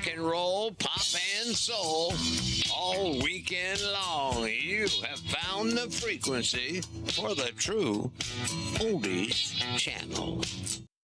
rock and roll, pop and soul all weekend long. You have found the frequency for the true Oldies Channel.